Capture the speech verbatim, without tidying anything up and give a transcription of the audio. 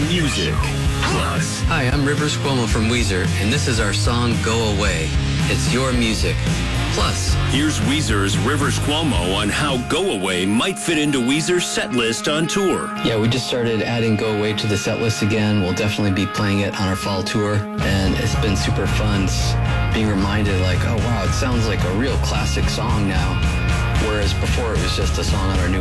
music. Plus, Hi, I'm Rivers Cuomo from Weezer, and this is our song, Go Away. It's your music. Plus, here's Weezer's Rivers Cuomo on how Go Away might fit into Weezer's set list on tour. yeah, we just started adding Go Away to the set list again. We'll definitely be playing it on our fall tour, and it's been super fun s- being reminded, like, oh, wow, it sounds like a real classic song now, whereas before it was just a song on our new